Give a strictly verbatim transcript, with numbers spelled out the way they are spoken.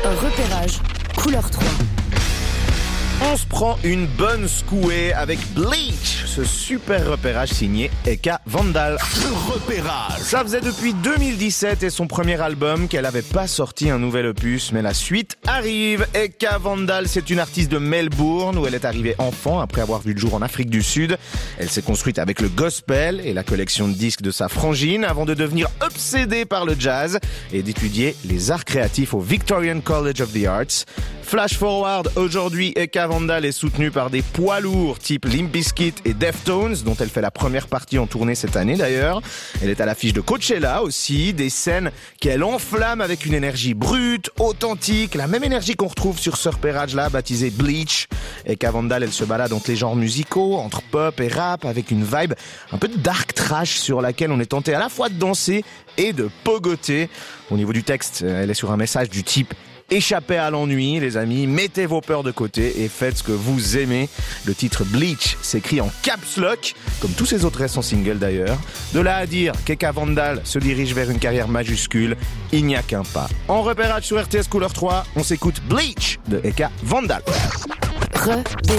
Repérage couleur trois. On se prend une bonne secouée avec Bleach, ce super repérage signé Eka Vandal. Repérage. Ça faisait depuis deux mille dix-sept et son premier album qu'elle avait pas sorti un nouvel opus, mais la suite arrive. Eka Vandal, c'est une artiste de Melbourne où elle est arrivée enfant après avoir vu le jour en Afrique du Sud. Elle s'est construite avec le gospel et la collection de disques de sa frangine avant de devenir obsédée par le jazz et d'étudier les arts créatifs au Victorian College of the Arts. Flash forward, aujourd'hui, Eka Vandal est soutenue par des poids lourds type Limp Bizkit et Deftones, dont elle fait la première partie en tournée cette année d'ailleurs. Elle est à l'affiche de Coachella aussi, des scènes qu'elle enflamme avec une énergie brute, authentique, la même énergie qu'on retrouve sur ce repérage-là, baptisé Bleach. Eka Vandal, elle se balade entre les genres musicaux, entre pop et rap, avec une vibe un peu de dark trash sur laquelle on est tenté à la fois de danser et de pogoter. Au niveau du texte, elle est sur un message du type: échappez à l'ennui, les amis, mettez vos peurs de côté et faites ce que vous aimez. Le titre Bleach s'écrit en caps lock, comme tous ses autres récents singles d'ailleurs. De là à dire qu'Eka Vandal se dirige vers une carrière majuscule, il n'y a qu'un pas. En repérage sur R T S Couleur trois, on s'écoute Bleach de Eka Vandal. Repérage.